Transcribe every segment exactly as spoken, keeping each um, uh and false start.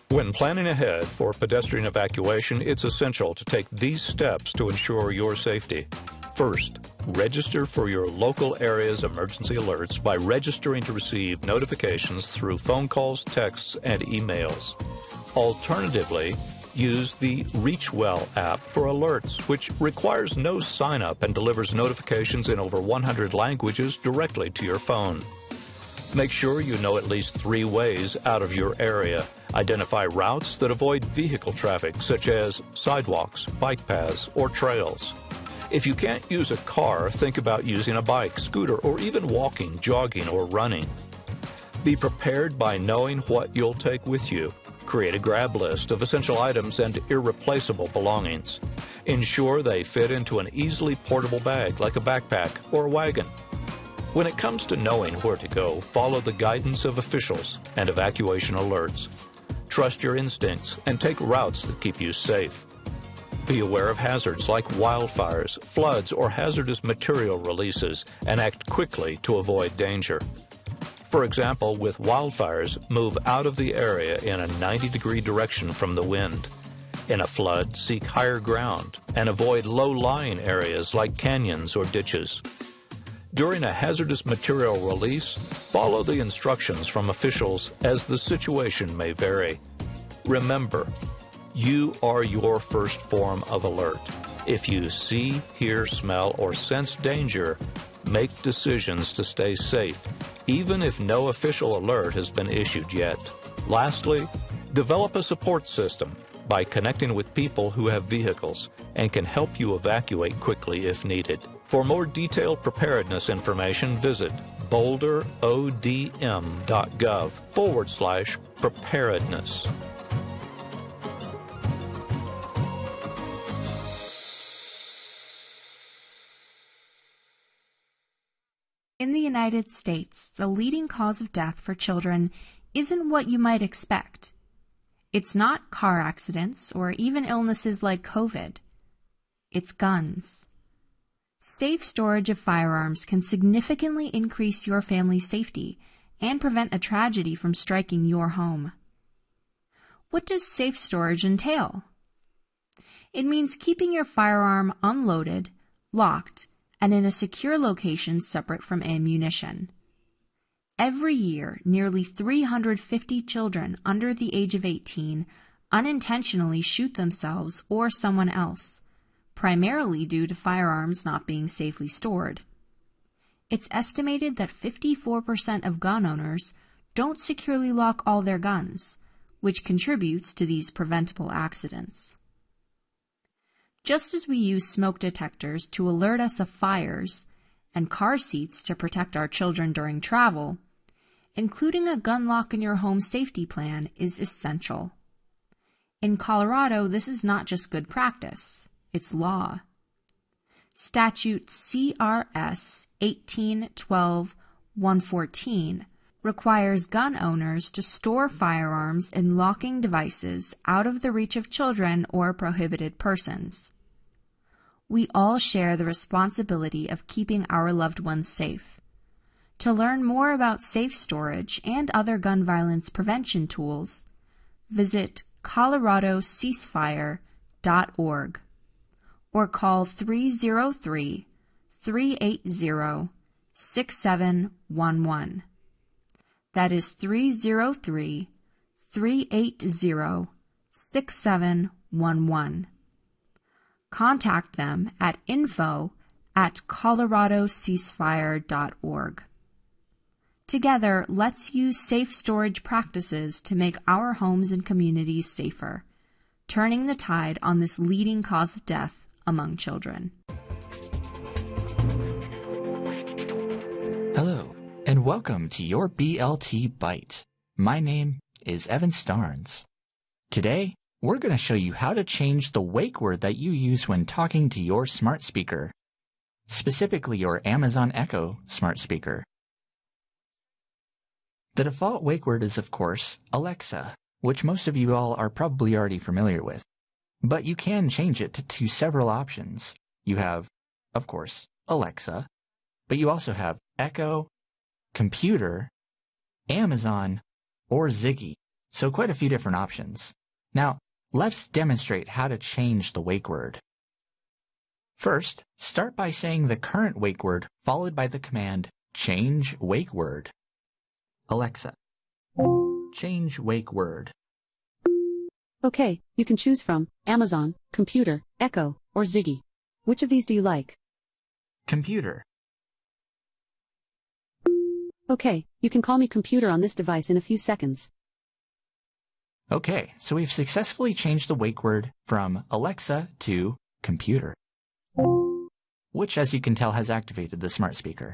When planning ahead for pedestrian evacuation, it's essential to take these steps to ensure your safety. First, register for your local area's emergency alerts by registering to receive notifications through phone calls, texts, and emails. Alternatively, use the ReachWell app for alerts, which requires no sign-up and delivers notifications in over one hundred languages directly to your phone. Make sure you know at least three ways out of your area. Identify routes that avoid vehicle traffic, such as sidewalks, bike paths, or trails. If you can't use a car, think about using a bike, scooter, or even walking, jogging, or running. Be prepared by knowing what you'll take with you. Create a grab list of essential items and irreplaceable belongings. Ensure they fit into an easily portable bag like a backpack or wagon. When it comes to knowing where to go, follow the guidance of officials and evacuation alerts. Trust your instincts and take routes that keep you safe. Be aware of hazards like wildfires, floods, or hazardous material releases and act quickly to avoid danger. For example, with wildfires, move out of the area in a ninety degree direction from the wind. In a flood, seek higher ground and avoid low-lying areas like canyons or ditches. During a hazardous material release, follow the instructions from officials as the situation may vary. Remember, you are your first form of alert. If you see, hear, smell, or sense danger, make decisions to stay safe, even if no official alert has been issued yet. Lastly, develop a support system by connecting with people who have vehicles and can help you evacuate quickly if needed. For more detailed preparedness information, visit boulderodm.gov forward slash preparedness. In the United States, the leading cause of death for children isn't what you might expect. It's not car accidents or even illnesses like COVID. It's guns. Safe storage of firearms can significantly increase your family's safety and prevent a tragedy from striking your home. What does safe storage entail? It means keeping your firearm unloaded, locked, and in a secure location separate from ammunition. Every year, nearly three hundred fifty children under the age of eighteen unintentionally shoot themselves or someone else, primarily due to firearms not being safely stored. It's estimated that fifty-four percent of gun owners don't securely lock all their guns, which contributes to these preventable accidents. Just as we use smoke detectors to alert us of fires and car seats to protect our children during travel, including a gun lock in your home safety plan is essential. In Colorado, this is not just good practice, it's law. Statute C R S eighteen twelve dash one fourteen requires gun owners to store firearms in locking devices out of the reach of children or prohibited persons. We all share the responsibility of keeping our loved ones safe. To learn more about safe storage and other gun violence prevention tools, visit colorado ceasefire dot org or call three oh three, three eight zero, six seven one one. That is three oh three, three eight zero, six seven one one. Contact them at info at colorado ceasefire dot org. Together, let's use safe storage practices to make our homes and communities safer, turning the tide on this leading cause of death among children. Hello, and welcome to your B L T Bite. My name is Evan Starnes. Today, we're going to show you how to change the wake word that you use when talking to your smart speaker, specifically your Amazon Echo smart speaker. The default wake word is, of course, Alexa, which most of you all are probably already familiar with. But you can change it to, to several options. You have, of course, Alexa, but you also have Echo, Computer, Amazon, or Ziggy. so quite a few different options. Now, let's demonstrate how to change the wake word. First, start by saying the current wake word followed by the command change wake word. Alexa, change wake word. Okay, you can choose from Amazon, Computer, Echo, or Ziggy. Which of these do you like? Computer. Okay, you can call me Computer on this device in a few seconds. Okay, so we've successfully changed the wake word from Alexa to Computer, which, as you can tell, has activated the smart speaker.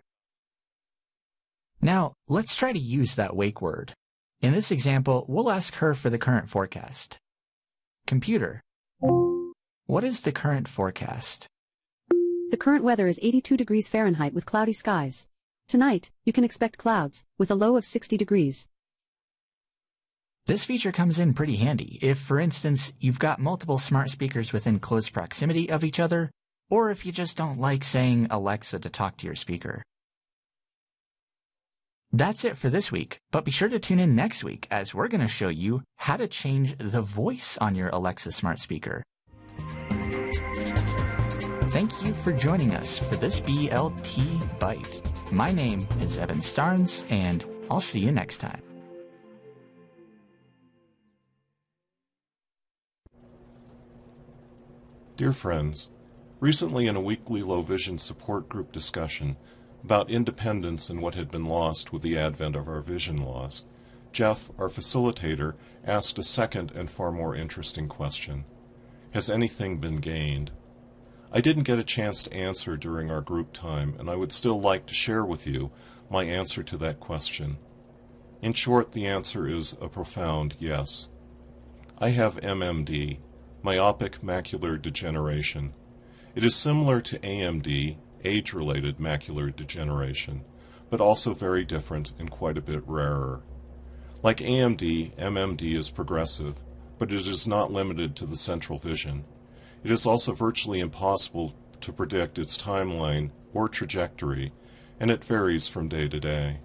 Now, let's try to use that wake word. In this example, we'll ask her for the current forecast. Computer, what is the current forecast? The current weather is eighty-two degrees Fahrenheit with cloudy skies. Tonight, you can expect clouds, with a low of sixty degrees. This feature comes in pretty handy if, for instance, you've got multiple smart speakers within close proximity of each other, or if you just don't like saying Alexa to talk to your speaker. That's it for this week, but be sure to tune in next week as we're going to show you how to change the voice on your Alexa smart speaker. Thank you for joining us for this B L T Bite. My name is Evan Starnes, and I'll see you next time. Dear friends, recently in a weekly low vision support group discussion about independence and what had been lost with the advent of our vision loss, Jeff, our facilitator, asked a second and far more interesting question. Has anything been gained? I didn't get a chance to answer during our group time, and I would still like to share with you my answer to that question. In short, the answer is a profound yes. I have M M D, myopic macular degeneration. It is similar to A M D, age-related macular degeneration, but also very different and quite a bit rarer. Like A M D, M M D is progressive, but it is not limited to the central vision. It is also virtually impossible to predict its timeline or trajectory, and it varies from day to day.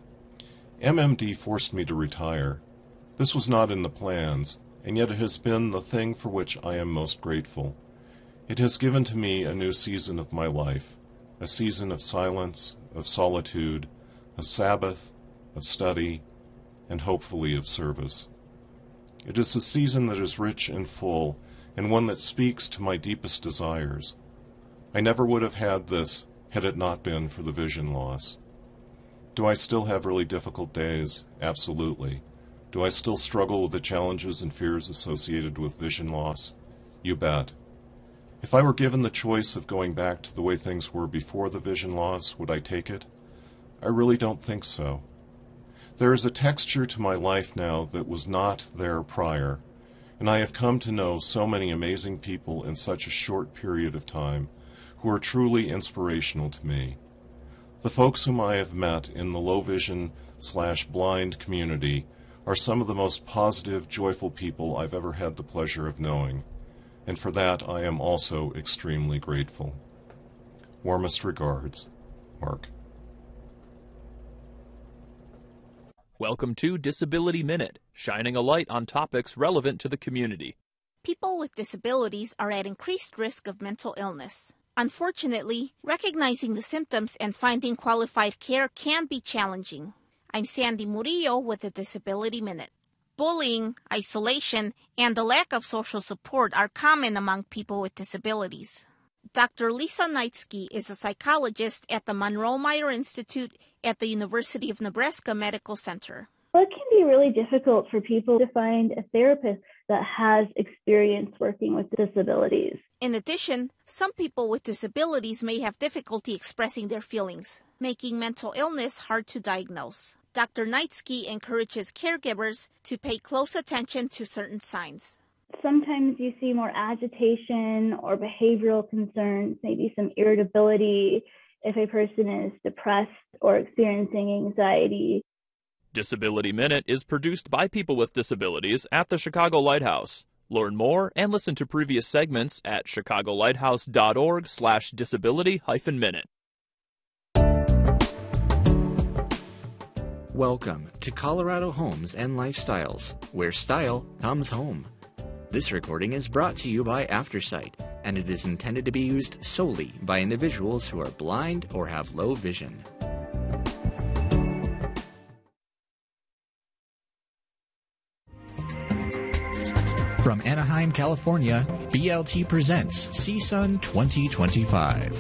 M M D forced me to retire. This was not in the plans, and yet it has been the thing for which I am most grateful. It has given to me a new season of my life, a season of silence, of solitude, a Sabbath, of study, and hopefully of service. It is a season that is rich and full, and one that speaks to my deepest desires. I never would have had this had it not been for the vision loss. Do I still have really difficult days? Absolutely. Do I still struggle with the challenges and fears associated with vision loss? You bet. If I were given the choice of going back to the way things were before the vision loss, would I take it? I really don't think so. There is a texture to my life now that was not there prior, and I have come to know so many amazing people in such a short period of time who are truly inspirational to me. The folks whom I have met in the low vision slash blind community are some of the most positive, joyful people I've ever had the pleasure of knowing, and for that I am also extremely grateful. Warmest regards, Mark. Welcome to Disability Minute, shining a light on topics relevant to the community. People with disabilities are at increased risk of mental illness. Unfortunately, recognizing the symptoms and finding qualified care can be challenging. I'm Sandy Murillo with the Disability Minute. Bullying, isolation, and the lack of social support are common among people with disabilities. Doctor Lisa Knightsky is a psychologist at the Monroe-Meyer Institute at the University of Nebraska Medical Center. Well, it can be really difficult for people to find a therapist that has experience working with disabilities. In addition, some people with disabilities may have difficulty expressing their feelings, making mental illness hard to diagnose. Doctor Knightsky encourages caregivers to pay close attention to certain signs. Sometimes you see more agitation or behavioral concerns, maybe some irritability if a person is depressed or experiencing anxiety. Disability Minute is produced by people with disabilities at the Chicago Lighthouse. Learn more and listen to previous segments at chicagolighthouse.org slash disability hyphen minute. Welcome to Colorado Homes and Lifestyles, where style comes home. This recording is brought to you by Aftersight, and it is intended to be used solely by individuals who are blind or have low vision. From Anaheim, California, B L T presents C S U N twenty twenty-five.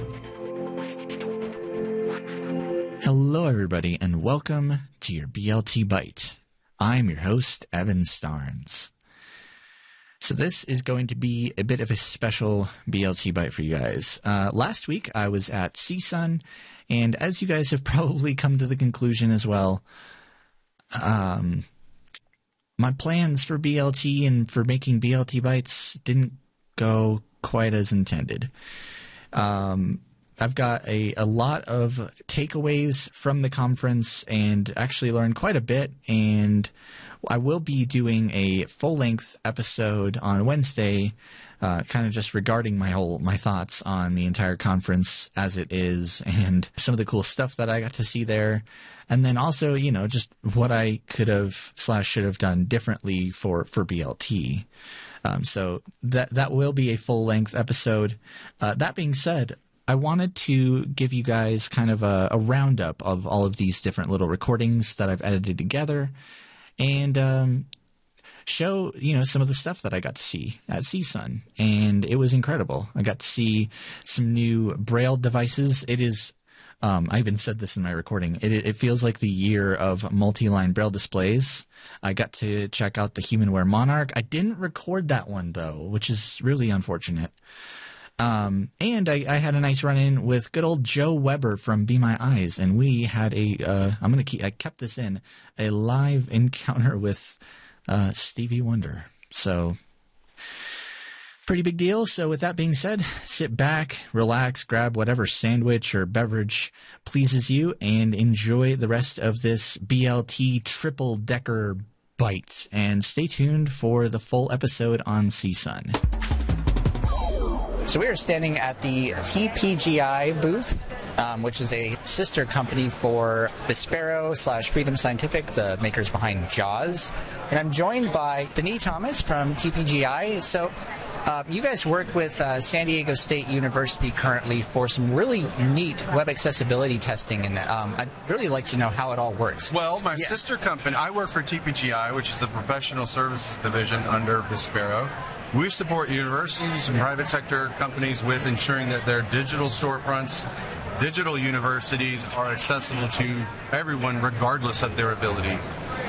Hello, everybody, and welcome to your B L T Bite. I'm your host, Evan Starnes. So this is going to be a bit of a special B L T Bite for you guys. Uh, last week, I was at C S U N, and as you guys have probably come to the conclusion as well, um... my plans for B L T and for making B L T Bites didn't go quite as intended. Um, I've got a, a lot of takeaways from the conference and actually learned quite a bit, and I will be doing a full-length episode on Wednesday, uh, kind of just regarding my whole my thoughts on the entire conference as it is and some of the cool stuff that I got to see there. And then also, you know, just what I could have slash should have done differently for, for B L T. Um, so that that will be a full-length episode. Uh, that being said, I wanted to give you guys kind of a, a roundup of all of these different little recordings that I've edited together and um, show, you know, some of the stuff that I got to see at C S U N. And it was incredible. I got to see some new Braille devices. It is... Um, I even said this in my recording. It, it feels like the year of multi-line Braille displays. I got to check out the HumanWare Monarch. I didn't record that one, though, which is really unfortunate. Um, and I, I had a nice run-in with good old Joe Weber from Be My Eyes, and we had a, uh, I'm going to keep, I kept this in, a live encounter with uh, Stevie Wonder. So... pretty big deal. So with that being said, sit back, relax, grab whatever sandwich or beverage pleases you, and enjoy the rest of this B L T triple-decker bite. And stay tuned for the full episode on C S U N. So we are standing at the T P G I booth, um, which is a sister company for Vispero slash Freedom Scientific, the makers behind JAWS. And I'm joined by Denise Thomas from T P G I. So Uh, you guys work with uh, San Diego State University currently for some really neat web accessibility testing, and um, I'd really like to know how it all works. Well, my yeah. sister company, I work for T P G I, which is the Professional Services Division under Vispero. We support universities and private sector companies with ensuring that their digital storefronts, digital universities are accessible to everyone regardless of their ability.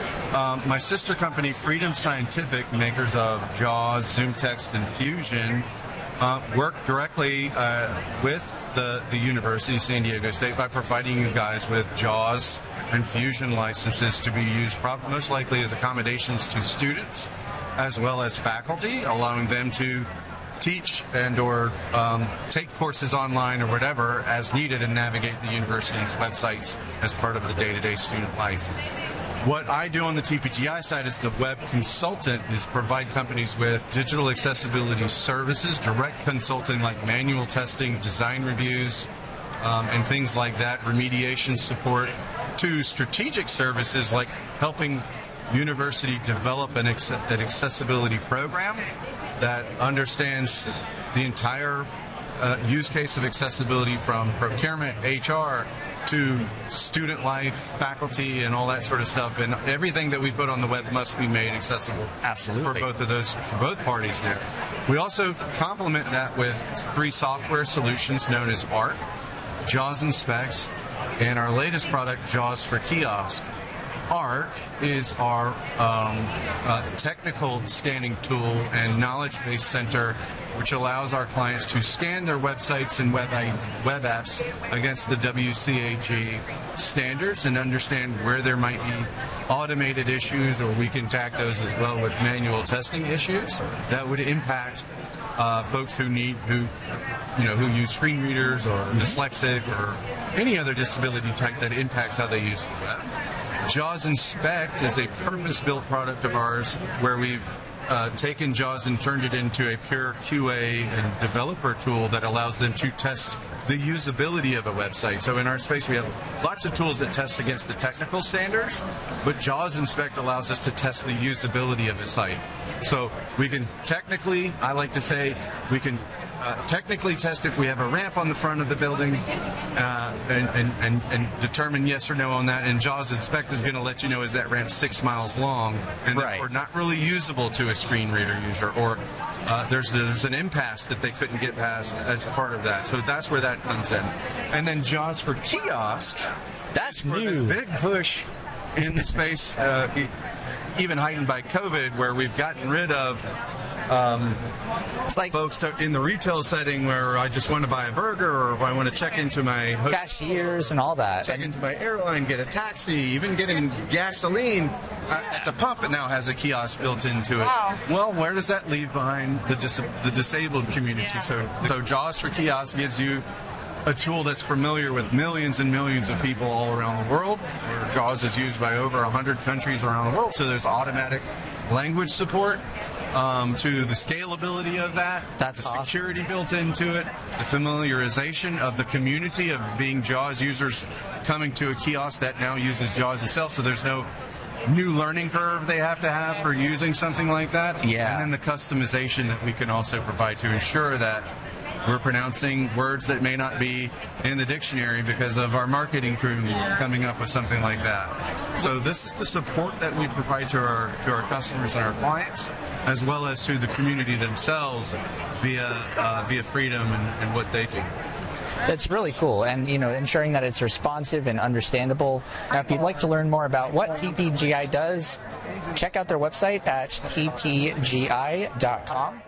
Um, my sister company, Freedom Scientific, makers of JAWS, ZoomText, and Fusion, uh, work directly uh, with the, the University, San Diego State, by providing you guys with JAWS and Fusion licenses to be used probably most likely as accommodations to students as well as faculty, allowing them to teach and or um, take courses online or whatever as needed and navigate the university's websites as part of the day-to-day student life. What I do on the T P G I side as the web consultant is provide companies with digital accessibility services, direct consulting like manual testing, design reviews, um, and things like that, remediation support, to strategic services like helping university develop an, ex- an accessibility program that understands the entire uh, use case of accessibility from procurement, H R, to student life, faculty, and all that sort of stuff, and everything that we put on the web must be made accessible. Absolutely. For both of those, for both parties there. We also complement that with three software solutions known as ARC, JAWS Inspect, and our latest product, JAWS for Kiosk. ARC is our um, uh, technical scanning tool and knowledge base center, which allows our clients to scan their websites and web, web apps against the W C A G standards and understand where there might be automated issues, or we can tack those as well with manual testing issues that would impact uh, folks who need who you know who use screen readers or dyslexic or any other disability type that impacts how they use the web. JAWS Inspect is a purpose-built product of ours where we've uh, taken JAWS and turned it into a pure Q A and developer tool that allows them to test the usability of a website. So in our space, we have lots of tools that test against the technical standards, but JAWS Inspect allows us to test the usability of a site. So we can technically, I like to say, we can Uh, technically test if we have a ramp on the front of the building uh, and, and, and, and determine yes or no on that. And JAWS Inspect is going to let you know is that ramp six miles long and right. therefore not really usable to a screen reader user, or uh, there's there's an impasse that they couldn't get past as part of that. So that's where that comes in. And then JAWS for Kiosk. That's for new. This big push in the space, uh, even heightened by COVID, where we've gotten rid of Um, like folks to, in the retail setting where I just want to buy a burger, or if I want to check into my hotel, cashiers and all that, check into my airline, get a taxi, even getting gasoline at the pump, it now has a kiosk built into it. Wow. Well, where does that leave behind the dis- the disabled community? Yeah. So, so JAWS for Kiosk gives you a tool that's familiar with millions and millions of people all around the world. Where JAWS is used by over one hundred countries around the world, so there's automatic language support. Um, to the scalability of that, That's the awesome. security built into it, the familiarization of the community of being JAWS users coming to a kiosk that now uses JAWS itself, so there's no new learning curve they have to have for using something like that. Yeah. And then the customization that we can also provide to ensure that we're pronouncing words that may not be in the dictionary because of our marketing crew coming up with something like that. So this is the support that we provide to our to our customers and our clients, as well as to the community themselves via uh, via Freedom and, and what they do. That's really cool, and you know, ensuring that it's responsive and understandable. Now, if you'd like to learn more about what T P G I does, check out their website at T P G I dot com.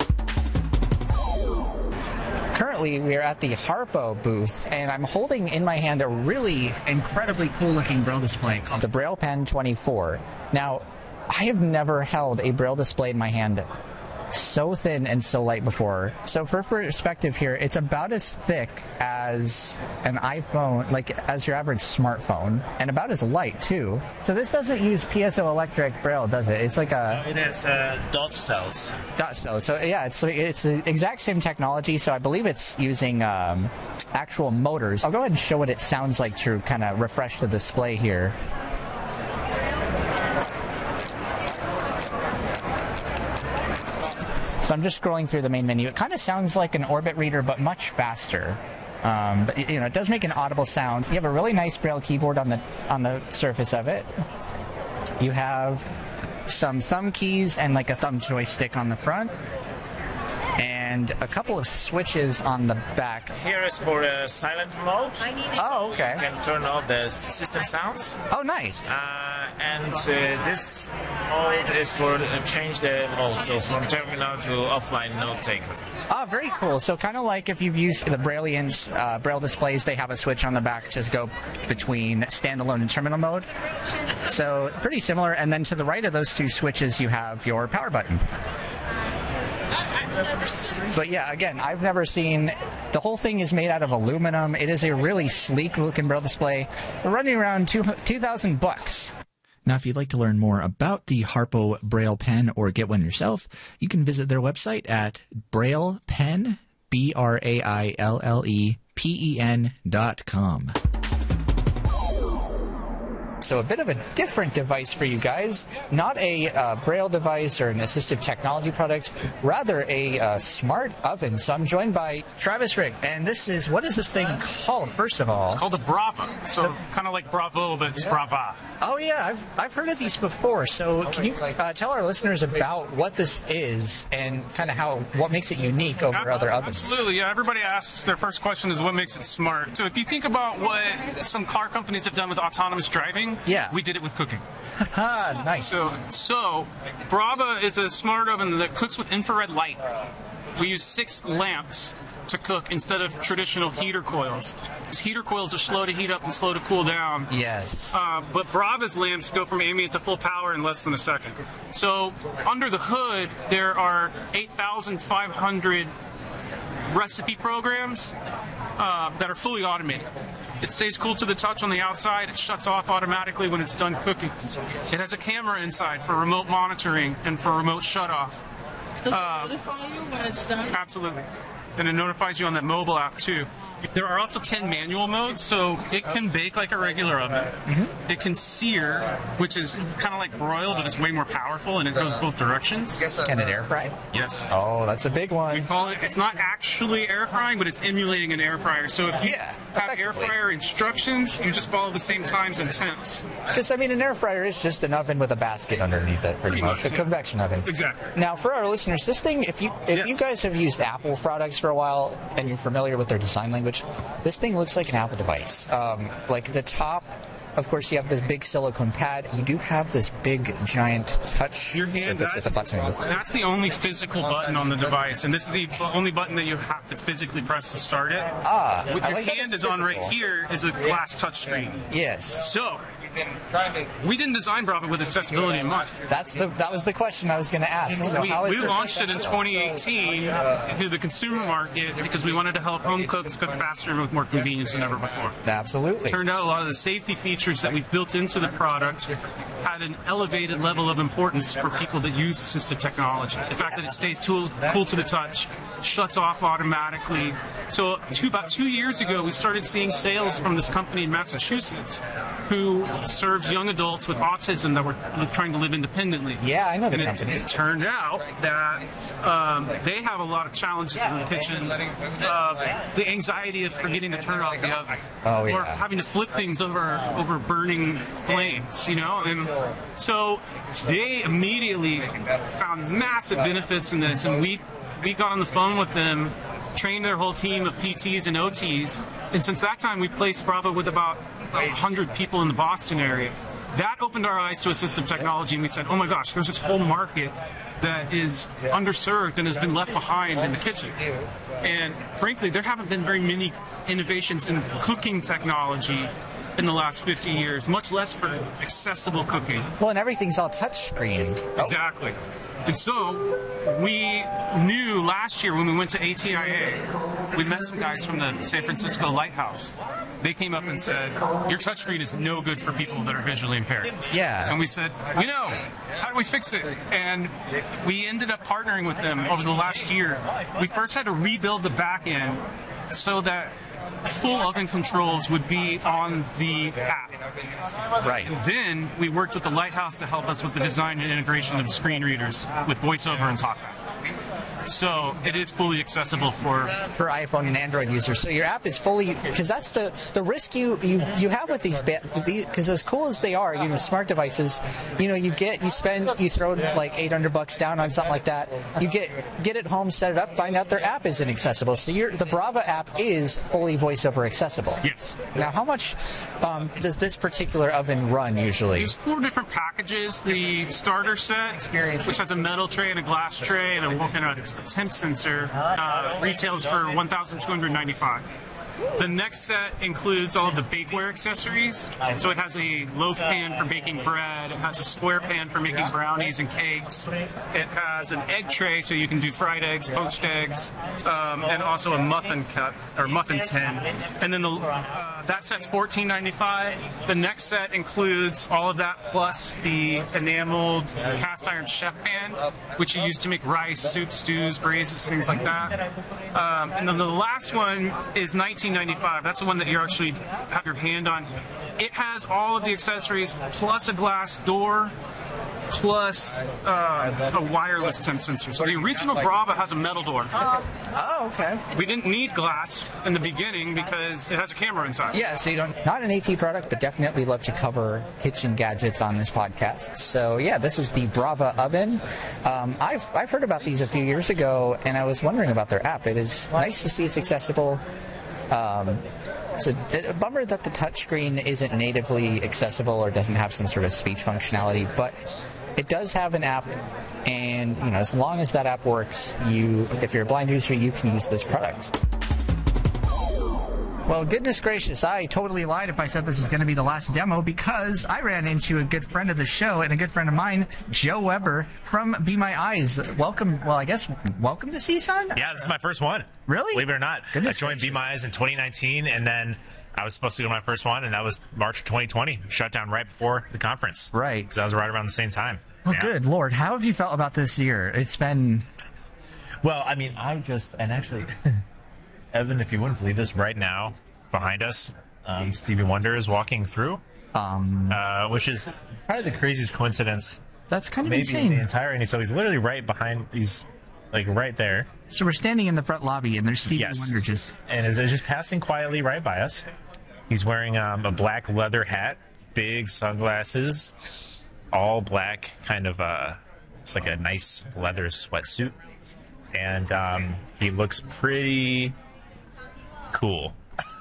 Currently, we are at the Harpo booth, and I'm holding in my hand a really incredibly cool-looking Braille display called the Braille Pen twenty-four. Now, I have never held a Braille display in my hand so thin and so light before. So for perspective here, it's about as thick as an iPhone, like as your average smartphone, and about as light too. So this doesn't use piezoelectric Braille, does it? It's like a... It is uh, dot cells. Dot cells. So yeah, it's it's the exact same technology. So I believe it's using um, actual motors. I'll go ahead and show what it sounds like to kind of refresh the display here. So I'm just scrolling through the main menu. It kind of sounds like an Orbit reader, but much faster. Um, but you know, it does make an audible sound. You have a really nice Braille keyboard on the on the surface of it. You have some thumb keys and like a thumb joystick on the front, and a couple of switches on the back. Here is for the silent mode. Oh, okay. You can turn off the system sounds. Oh, nice. Uh, and uh, this mode is for uh, change the mode, so from terminal to offline note taker. Oh, very cool. So kind of like if you've used the Braillians uh, Braille displays, they have a switch on the back to go between standalone and terminal mode. So pretty similar. And then to the right of those two switches, you have your power button. But yeah, again, I've never seen... The whole thing is made out of aluminum. It is a really sleek-looking Braille display. We're running around two thousand bucks. Now, if you'd like to learn more about the Harpo Braille Pen or get one yourself, you can visit their website at Braille Pen, B R A I L L E P E N dot com. So a bit of a different device for you guys. Not a uh, Braille device or an assistive technology product, rather a uh, smart oven. So I'm joined by Travis Rick, and this is, what is this thing called, first of all? It's called a Brava. So kind of like Bravo, but it's yeah. Brava. Oh yeah, I've, I've heard of these before. So can you uh, tell our listeners about what this is and kind of how, what makes it unique over yeah, other ovens? Absolutely, yeah. Everybody asks, their first question is what makes it smart. So if you think about what some car companies have done with autonomous driving, yeah. we did it with cooking. Ah, nice. So, so Brava is a smart oven that cooks with infrared light. We use six lamps to cook instead of traditional heater coils. These heater coils are slow to heat up and slow to cool down. Yes. Uh, but Brava's lamps go from ambient to full power in less than a second. So under the hood, there are eight thousand five hundred recipe programs uh, that are fully automated. It stays cool to the touch on the outside. It shuts off automatically when it's done cooking. It has a camera inside for remote monitoring and for remote shut-off. Does Uh, it notify you when it's done? Absolutely. And it notifies you on that mobile app, too. There are also ten manual modes, so it can bake like a regular oven. Mm-hmm. It can sear, which is kind of like broil, but it's way more powerful, and it goes both directions. Can it air fry? Yes. Oh, that's a big one. We call it, it's not actually air frying, but it's emulating an air fryer. So if you Yeah, have air fryer instructions, you just follow the same times and temps. Because, I mean, an air fryer is just an oven with a basket underneath it, pretty, Pretty much. much, A yeah. convection oven. Exactly. Now, for our listeners, this thing, if you if Yes. you guys have used Apple products for a while and you're familiar with their design language, this thing looks like an Apple device. Um, like the top, of course, you have this big silicone pad. You do have this big, giant touch Your hand, surface with a that's, button. that's the only physical button on the device, and this is the only button that you have to physically press to start it. Ah, what I your like that hand it's is on right physical. here is a glass touchscreen. Yes. So, we didn't design Brava with accessibility in mind. That's the that was the question I was going to ask. So we how is we this launched it in accessible? twenty eighteen to the consumer market because we wanted to help home cooks cook faster and with more convenience than ever before. Absolutely. Turned out a lot of the safety features that we built into the product had an elevated level of importance for people that use assistive technology. The fact that it stays too, cool to the touch, shuts off automatically. So two, about two years ago, we started seeing sales from this company in Massachusetts who serves young adults with autism that were trying to live independently. Yeah, I know the and company. It, it turned out that um, they have a lot of challenges in the kitchen of the anxiety of forgetting to turn off the oven. Oh, yeah. Or having to flip things over over burning flames, you know? And so they immediately found massive benefits in this, and we we got on the phone with them, trained their whole team of P Ts and O Ts, and since that time we placed Brava with about one hundred people in the Boston area. That opened our eyes to assistive technology, and we said, oh my gosh, there's this whole market that is underserved and has been left behind in the kitchen. And frankly, there haven't been very many innovations in cooking technology in the last fifty years, much less for accessible cooking. Well, and everything's all touchscreen. Exactly. And so we knew last year when we went to A T I A, we met some guys from the San Francisco Lighthouse. They came up and said, your touchscreen is no good for people that are visually impaired. Yeah. And we said, we know. How do we fix it? And we ended up partnering with them over the last year. We first had to rebuild the back end so that full oven controls would be on the app. Right. And then we worked with the Lighthouse to help us with the design and integration of the screen readers with VoiceOver and TalkBack. So it is fully accessible for for iPhone and Android users. So your app is fully, because that's the the risk you you, you have with these because as cool as they are, you know, smart devices, you know, you get you spend you throw like eight hundred bucks down on something like that. You get get it home, set it up, find out their app isn't accessible. So your the Brava app is fully VoiceOver accessible. Yes. Now, how much um, does this particular oven run usually? There's four different packages. The starter set, which has a metal tray and a glass tray and a, and a temp sensor, uh, retails for one thousand two hundred ninety-five dollars. The next set includes all of the bakeware accessories. So it has a loaf pan for baking bread. It has a square pan for making brownies and cakes. It has an egg tray so you can do fried eggs, poached eggs, um, and also a muffin cup or muffin tin. And then the uh, that set's fourteen ninety-five. The next set includes all of that plus the enameled cast iron chef pan, which you use to make rice, soup, stews, braises, things like that. Um, and then the last one is nineteen ninety-five. That's the one that you actually have your hand on. It has all of the accessories plus a glass door plus uh, a wireless temp sensor. So the original Brava has a metal door. Oh, okay. We didn't need glass in the beginning because it has a camera inside. Yeah, so you don't, not an AT product, but definitely love to cover kitchen gadgets on this podcast. So yeah, this is the Brava oven. Um, I've, I've heard about these a few years ago, and I was wondering about their app. It is nice to see it's accessible. Um, it's a, a bummer that the touchscreen isn't natively accessible or doesn't have some sort of speech functionality, but it does have an app, and you know, as long as that app works, you, if you're a blind user, you can use this product. Well, goodness gracious, I totally lied if I said this was going to be the last demo, because I ran into a good friend of the show and a good friend of mine, Joe Weber from Be My Eyes. Welcome, well, I guess, welcome to C S U N? Yeah, this is my first one. Really? Believe it or not. Goodness I joined gracious. Be My Eyes in twenty nineteen, and then I was supposed to go to my first one, and that was March of twenty twenty. Shut down right before the conference. Right. Because I was right around the same time. Well, yeah. Good Lord. How have you felt about this year? It's been... Well, I mean, I just... And actually, Evan, if you wouldn't believe this, right now, behind us, um, Stevie Wonder is walking through, um, uh, which is probably the craziest coincidence. That's kind of maybe insane. In the entire... So he's literally right behind... He's, like, right there. So we're standing in the front lobby, and there's Stevie yes. Wonder just... And is just passing quietly right by us. He's wearing um, a black leather hat, big sunglasses, all black, kind of uh, it's like a nice leather sweatsuit, and um, he looks pretty cool.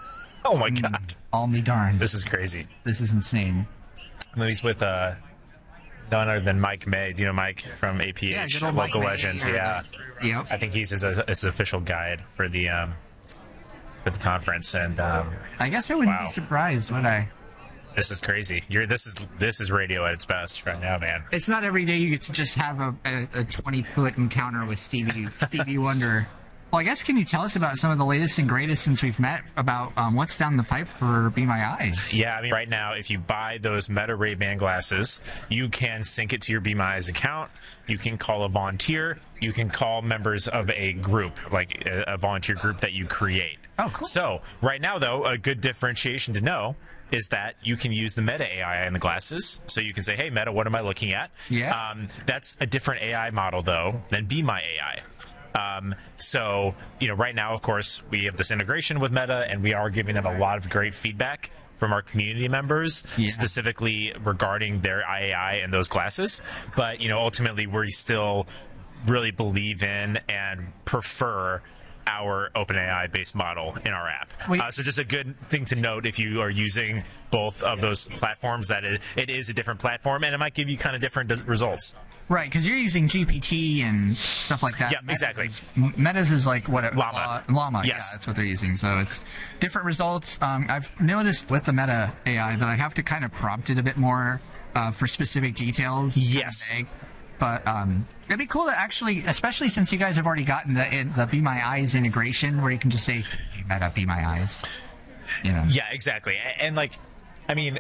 Oh my mm, god! All me darned. This is crazy. This is insane. And then he's with uh, none other than Mike May. Do you know Mike from A P H, yeah, local Mike legend? May, yeah. Yep. I think he's his, his official guide for the um, for the conference, and um, I guess I wouldn't wow. be surprised, would I? This is crazy. You're this is this is radio at its best right now, man. It's not every day you get to just have a, a, a twenty foot encounter with Stevie Stevie Wonder. Well, I guess can you tell us about some of the latest and greatest since we've met about um, what's down the pipe for Be My Eyes? Yeah, I mean, right now, if you buy those Meta Ray-Ban glasses, you can sync it to your Be My Eyes account. You can call a volunteer. You can call members of a group, like a, a volunteer group that you create. Oh, cool. So right now, though, a good differentiation to know is that you can use the Meta A I in the glasses. So you can say, hey, Meta, what am I looking at? Yeah. Um, that's a different A I model, though, than Be My A I. Um, so, you know, right now, of course, we have this integration with Meta, and we are giving them a lot of great feedback from our community members, yeah. specifically regarding their I A I and those glasses. But, you know, ultimately, we still really believe in and prefer our OpenAI based model in our app. Uh, so just a good thing to note if you are using both of those platforms, that it, it is a different platform, and it might give you kind of different results. Right, because you're using G P T and stuff like that. Yeah, Meta's exactly. Is, Meta's is like what? It, Llama. Uh, Llama, yes. Yeah, that's what they're using. So it's different results. Um, I've noticed with the Meta A I that I have to kind of prompt it a bit more uh, for specific details. Yes. Kind of vague. But um, it'd be cool to actually, especially since you guys have already gotten the the Be My Eyes integration, where you can just say, hey, Meta, Be My Eyes. You know. Yeah, exactly. And like, I mean,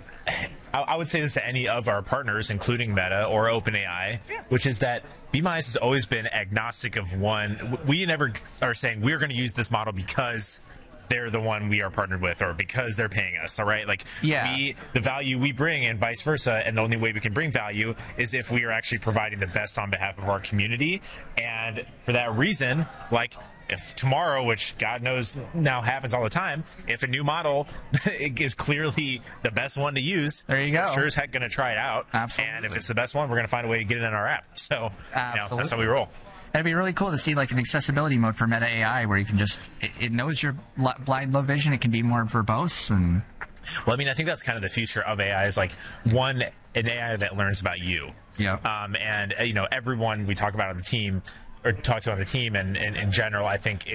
I would say this to any of our partners, including Meta or OpenAI, which is that Be My Eyes has always been agnostic of one. We never are saying we're going to use this model because they're the one we are partnered with or because they're paying us, all right? Like, yeah. we, the value we bring and vice versa, and the only way we can bring value is if we are actually providing the best on behalf of our community. And for that reason, like, if tomorrow, which God knows now happens all the time, if a new model is clearly the best one to use, there you go. We're sure as heck going to try it out. Absolutely. And if it's the best one, we're going to find a way to get it in our app. So, Absolutely. You know, that's how we roll. It'd be really cool to see like an accessibility mode for Meta A I where you can just, it, it knows your blind low vision. It can be more verbose. And well, I mean, I think that's kind of the future of A I is like one, an A I that learns about you. Yeah. Um, and, you know, everyone we talk about on the team or talk to on the team and, and in general, I think